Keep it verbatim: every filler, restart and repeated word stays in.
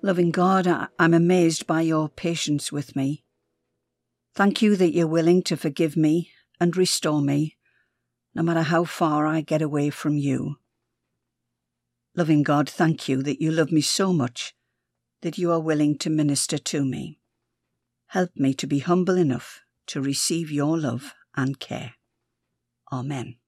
Loving God, I- I'm amazed by your patience with me. Thank you that you're willing to forgive me and restore me, no matter how far I get away from you. Loving God, thank you that you love me so much that you are willing to minister to me. Help me to be humble enough to receive your love and care. Amen.